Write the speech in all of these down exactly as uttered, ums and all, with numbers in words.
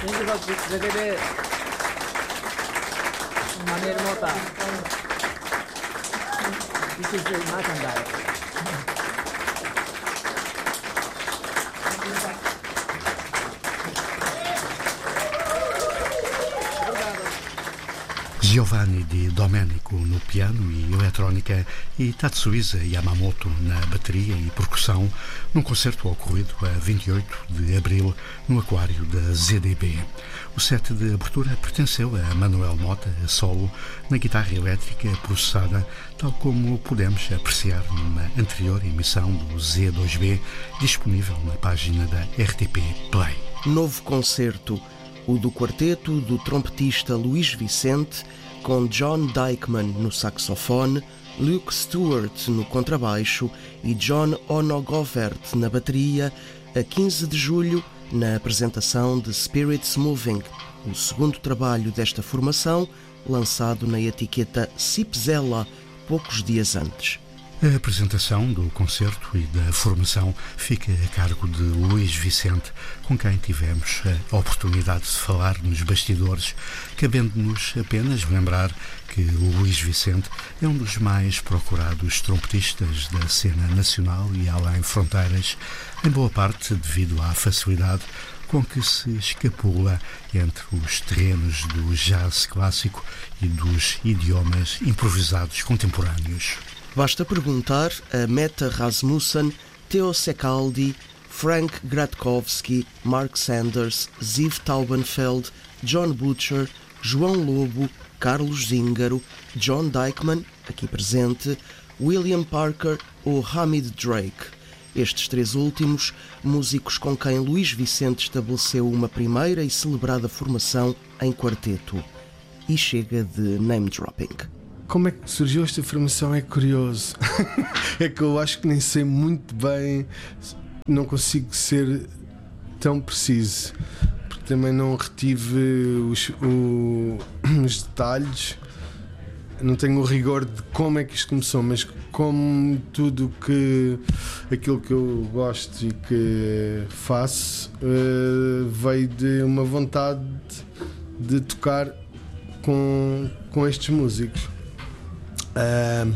연주가 그 레벨에 마네를 못다. 이제 마찬가지. Giovanni Di Domenico no piano e eletrónica e Tatsuhisa Yamamoto na bateria e percussão, num concerto ocorrido a vinte e oito de abril no Aquário da Z D B. O set de abertura pertenceu a Manuel Mota, a solo, na guitarra elétrica processada, tal como pudemos apreciar numa anterior emissão do Z dois B, disponível na página da R T P Play. Novo concerto, o do quarteto do trompetista Luís Vicente, com John Dykman no saxofone, Luke Stewart no contrabaixo e John Onogovert na bateria, a quinze de julho, na apresentação de Spirits Moving, o segundo trabalho desta formação, lançado na etiqueta Cipzela, poucos dias antes. A apresentação do concerto e da formação fica a cargo de Luís Vicente, com quem tivemos a oportunidade de falar nos bastidores, cabendo-nos apenas lembrar que o Luís Vicente é um dos mais procurados trompetistas da cena nacional e além fronteiras, em boa parte devido à facilidade com que se escapula entre os terrenos do jazz clássico e dos idiomas improvisados contemporâneos. Basta perguntar a Meta Rasmussen, Theo Secaldi, Frank Gratkowski, Mark Sanders, Ziv Taubenfeld, John Butcher, João Lobo, Carlos Zíngaro, John Dykman, aqui presente, William Parker ou Hamid Drake. Estes três últimos, músicos com quem Luís Vicente estabeleceu uma primeira e celebrada formação em quarteto. E chega de name-dropping. Como é que surgiu esta formação é curioso. É que eu acho que nem sei muito bem, não consigo ser tão preciso, porque também não retive os, o, os detalhes, não tenho o rigor de como é que isto começou, mas como tudo que aquilo que eu gosto e que faço uh, veio de uma vontade de tocar com, com estes músicos. Uh,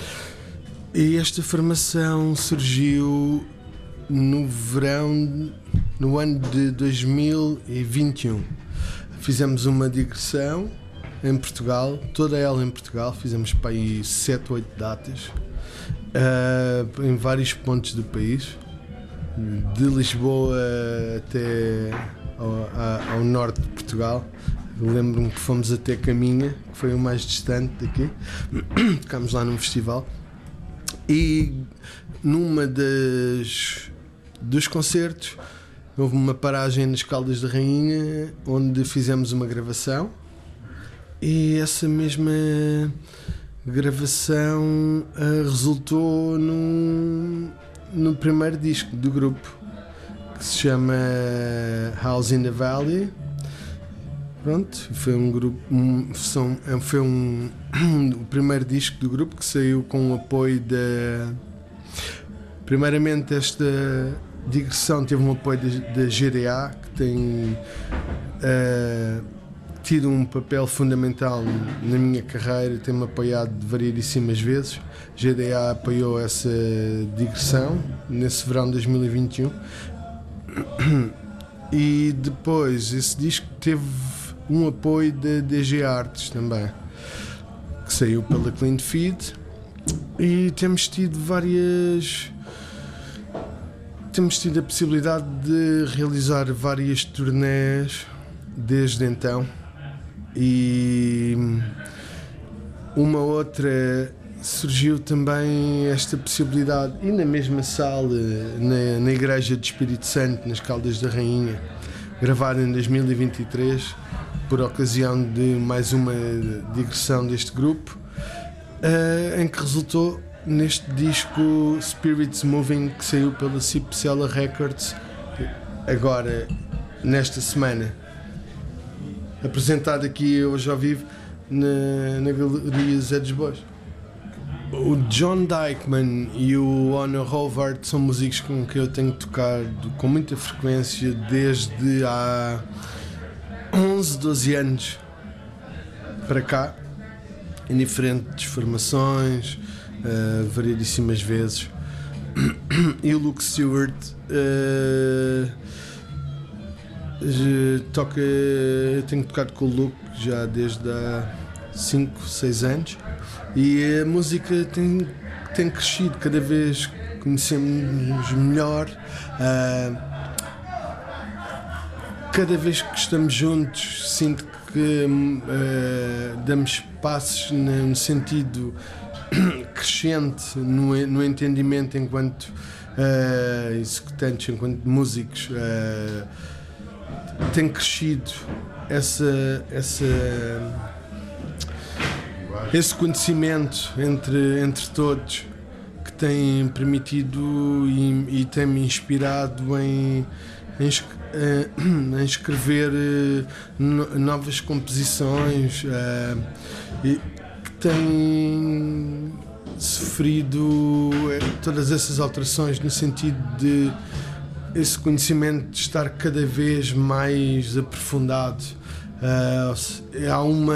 e esta formação surgiu no verão, no ano de dois mil e vinte e um. Fizemos uma digressão em Portugal, toda ela em Portugal, fizemos para aí sete, oito datas, uh, em vários pontos do país, de Lisboa até ao, a, ao norte de Portugal. Lembro-me que fomos até Caminha, que foi o mais distante daqui. Ficámos lá num festival e numa das dos concertos houve uma paragem nas Caldas da Rainha onde fizemos uma gravação e essa mesma gravação uh, resultou no, no primeiro disco do grupo, que se chama House in the Valley. Pronto, foi um grupo, um, são, foi um, o primeiro disco do grupo que saiu com o apoio da. Primeiramente, esta digressão teve um apoio da, da G D A, que tem uh, tido um papel fundamental na minha carreira, tem-me apoiado variedíssimas vezes. G D A apoiou essa digressão nesse verão de dois mil e vinte e um. E depois, esse disco teve um apoio da D G Artes também, que saiu pela Clean Feed, e temos tido várias temos tido a possibilidade de realizar várias turnés desde então, e uma outra surgiu também esta possibilidade, e na mesma sala, na, na Igreja de Espírito Santo, nas Caldas da Rainha, gravar em dois mil e vinte e três, por ocasião de mais uma digressão deste grupo, uh, em que resultou neste disco Spirits Moving, que saiu pela Cipzela Records agora, nesta semana, apresentado aqui hoje ao vivo na, na Galeria Zé dos Bois. O John Dykman e o Honor Howard são músicos com que eu tenho tocado com muita frequência desde há onze, doze anos para cá, em diferentes formações, uh, variedíssimas vezes. E o Luke Stewart uh, toca, eu tenho tocado com o Luke já desde há cinco, seis anos, e a música tem, tem crescido, cada vez conhecemos melhor. Uh, cada vez que estamos juntos sinto que uh, damos passos no sentido crescente no, no entendimento enquanto uh, executantes, enquanto músicos. Uh, tem crescido essa, essa, esse conhecimento entre, entre todos, que tem permitido e, e tem-me inspirado em, em, em escrever novas composições, e que tem sofrido todas essas alterações no sentido de esse conhecimento de estar cada vez mais aprofundado. Uh, há uma,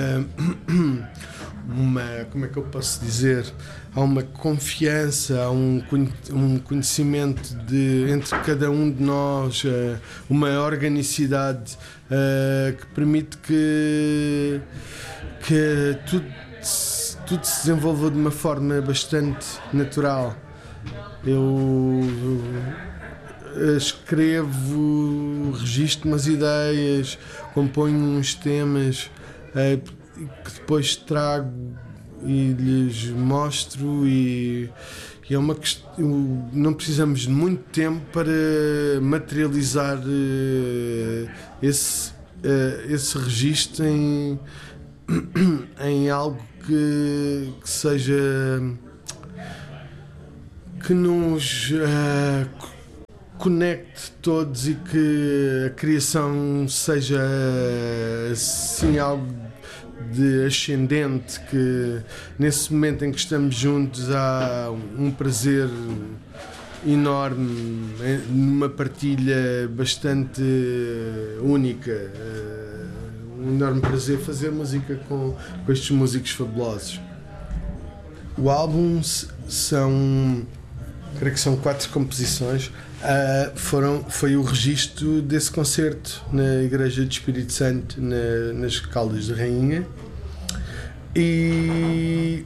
uma, como é que eu posso dizer, há uma confiança, há um, um conhecimento de, entre cada um de nós, uh, uma organicidade uh, que permite que, que tudo, tudo se desenvolva de uma forma bastante natural. Eu, eu escrevo, registro umas ideias, componho uns temas uh, que depois trago e lhes mostro, e, e é uma questão, não precisamos de muito tempo para materializar uh, esse, uh, esse registro em, em algo que, que seja, que nos uh, conecte todos e que a criação seja assim algo de ascendente, que nesse momento em que estamos juntos há um prazer enorme, numa partilha bastante única, um enorme prazer fazer música com, com estes músicos fabulosos. O álbum são, creio que são quatro composições. Uh, foram, foi o registro desse concerto na Igreja de Espírito Santo, na, nas Caldas de Rainha, e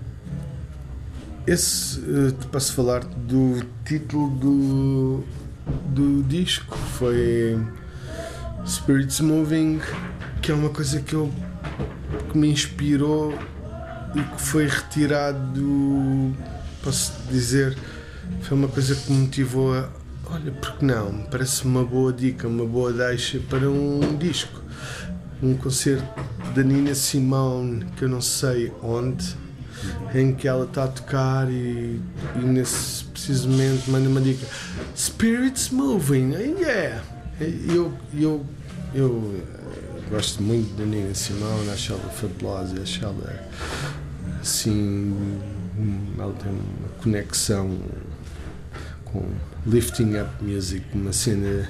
esse, uh, posso falar do título do, do disco, foi Spirits Moving, que é uma coisa que, eu, que me inspirou e que foi retirado, posso dizer, foi uma coisa que me motivou a, olha, porque não, parece uma boa dica, uma boa deixa para um disco, um concerto da Nina Simone, que eu não sei onde, em que ela está a tocar, e, e nesse preciso momento manda uma dica, Spirits Moving, yeah! Eu, eu, eu gosto muito da Nina Simone, acho ela fabulosa, acho ela assim, ela tem uma conexão com lifting up music, uma cena,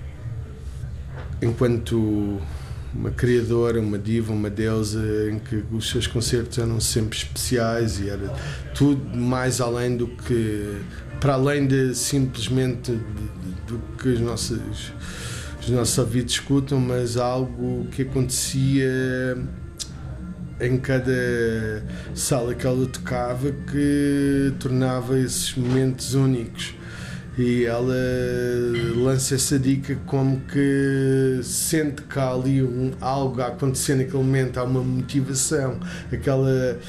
enquanto uma criadora, uma diva, uma deusa, em que os seus concertos eram sempre especiais e era tudo mais além do que, para além de simplesmente de, de, do que os nossos, os nossos ouvidos escutam, mas algo que acontecia em cada sala que ela tocava, que tornava esses momentos únicos. E ela lança essa dica como que sente que há ali um, algo a acontecer naquele momento, há uma motivação, aquela,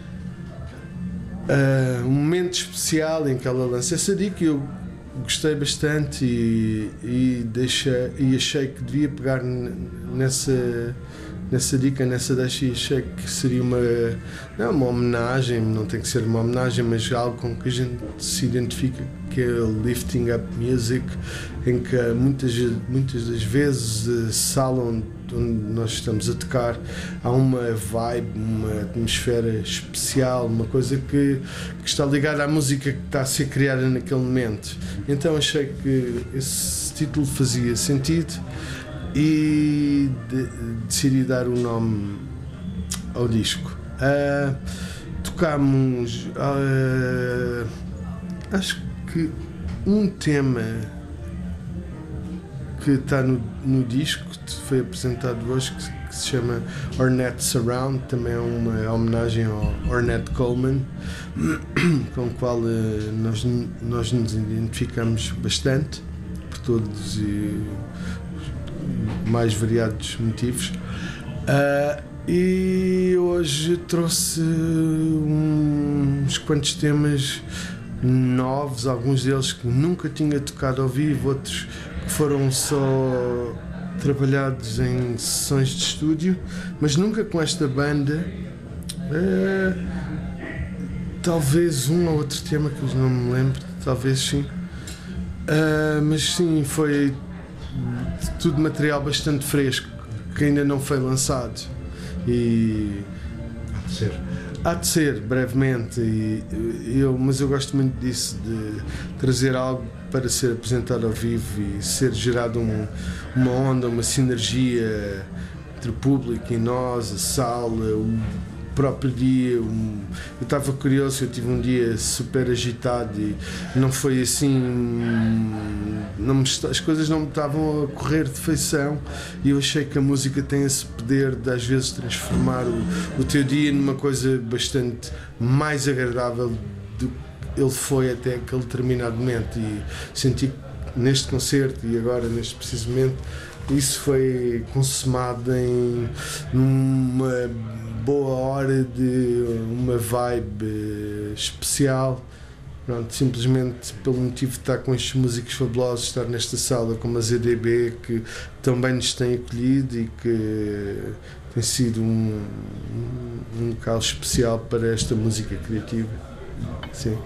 uh, um momento especial em que ela lança essa dica. E eu gostei bastante e, e, deixa, e achei que devia pegar nessa, nessa dica, nessa deixa, e achei que seria uma, não uma homenagem, não tem que ser uma homenagem, mas algo com que a gente se identifica, que é lifting up music, em que muitas, muitas das vezes a sala onde, onde nós estamos a tocar há uma vibe, uma atmosfera especial, uma coisa que, que está ligada à música que está a ser criada naquele momento. Então achei que esse título fazia sentido e de, decidi dar o um nome ao disco. Uh, tocámos, uh, acho que um tema que está no, no disco, que foi apresentado hoje, que, que se chama Ornette Surround, também é uma homenagem ao Ornette Coleman, com o qual uh, nós, nós nos identificamos bastante, por todos e mais variados motivos. Uh, e hoje trouxe uns quantos temas novos, alguns deles que nunca tinha tocado ao vivo, outros que foram só trabalhados em sessões de estúdio, mas nunca com esta banda. Uh, talvez um ou outro tema que eu não me lembro, talvez sim. Uh, mas sim, foi tudo material bastante fresco que ainda não foi lançado e há de ser, há de ser brevemente, e eu, mas eu gosto muito disso, de trazer algo para ser apresentado ao vivo e ser gerado um, uma onda, uma sinergia entre o público e nós, a sala, o próprio dia. Um, eu estava curioso, eu tive um dia super agitado e não foi assim, não me, as coisas não me estavam a correr de feição, e eu achei que a música tem esse poder de às vezes transformar o, o teu dia numa coisa bastante mais agradável do que ele foi até aquele determinado momento, e senti que neste concerto e agora neste preciso momento isso foi consumado em uma boa hora de uma vibe especial. Pronto, simplesmente pelo motivo de estar com estes músicos fabulosos, estar nesta sala como a Z D B, que também nos tem acolhido e que tem sido um, um local especial para esta música criativa. Sim.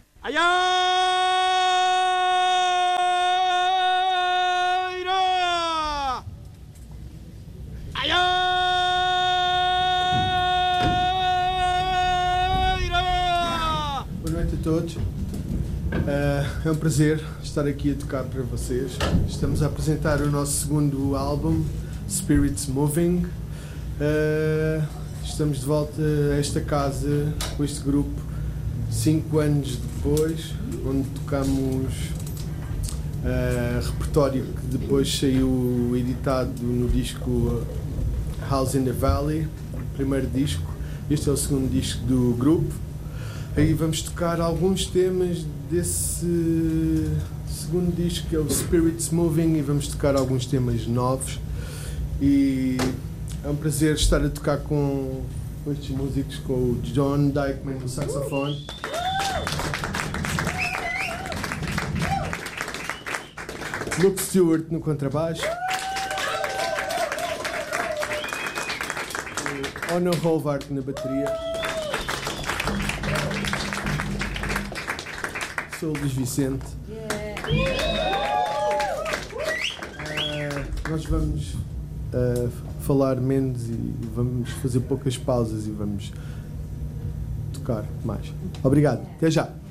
Boa noite a todos. Uh, é um prazer estar aqui a tocar para vocês. Estamos a apresentar o nosso segundo álbum, Spirits Moving. Uh, estamos de volta a esta casa com este grupo cinco anos depois, onde tocamos uh, repertório que depois saiu editado no disco House in the Valley, o primeiro disco. Este é o segundo disco do grupo. Aí vamos tocar alguns temas desse segundo disco, que é o Spirits Moving, e vamos tocar alguns temas novos. E é um prazer estar a tocar com, com estes músicos, com o John Dykman no saxofone, Luke Stewart no contrabaixo, Ono Howard na bateria. Sou o Luís Vicente. Uh, nós vamos uh, falar menos e vamos fazer poucas pausas e vamos tocar mais. Obrigado. Até já.